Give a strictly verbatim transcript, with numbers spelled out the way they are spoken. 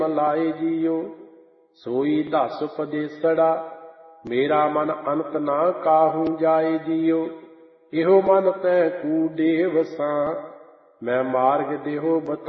ਲਾਏ ਜੀਓ। ਸੋਈ ਦਸ ਪਦੇਸੜਾ ਮੇਰਾ ਮਨ ਅੰਤ ਨਾ ਕਾਹੂ ਜਾਏ ਜੀਓ। ਇਹੋ ਮਨ ਤੈ ਕੂਡੇ ਵਸਾਂ ਮੈਂ ਮਾਰਗ ਦੇਹੋ ਬਤਾ